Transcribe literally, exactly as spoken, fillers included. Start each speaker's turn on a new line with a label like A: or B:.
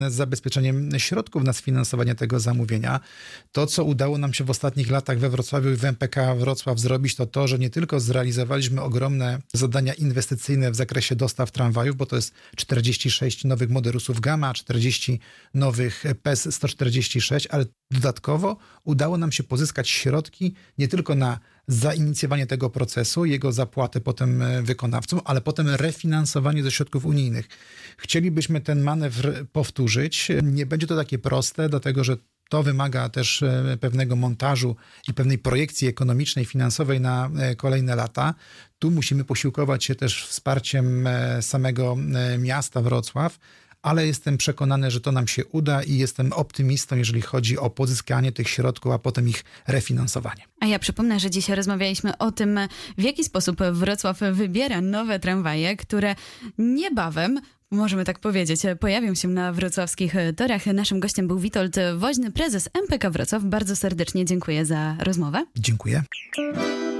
A: z zabezpieczeniem środków na sfinansowanie tego zamówienia. To, co udało nam się w ostatnich latach we Wrocławiu i w M P K Wrocław zrobić, to to, że nie tylko zrealizowaliśmy ogromne zadania inwestycyjne w zakresie dostaw tramwajów, bo to jest czterdzieści sześć nowych Moderusów Gamma, czterdzieści nowych P E S sto czterdzieści sześć, ale dodatkowo udało nam się pozyskać środki nie tylko na zainicjowanie tego procesu, jego zapłatę potem wykonawcom, ale potem refinansowanie ze środków unijnych. Chcielibyśmy ten manewr powtórzyć. Nie będzie to takie proste, dlatego że to wymaga też pewnego montażu i pewnej projekcji ekonomicznej, finansowej na kolejne lata. Tu musimy posiłkować się też wsparciem samego miasta Wrocław, ale jestem przekonany, że to nam się uda i jestem optymistą, jeżeli chodzi o pozyskanie tych środków, a potem ich refinansowanie.
B: A ja przypomnę, że dzisiaj rozmawialiśmy o tym, w jaki sposób Wrocław wybiera nowe tramwaje, które niebawem, możemy tak powiedzieć, pojawią się na wrocławskich torach. Naszym gościem był Witold Woźny, prezes M P K Wrocław. Bardzo serdecznie dziękuję za rozmowę.
A: Dziękuję.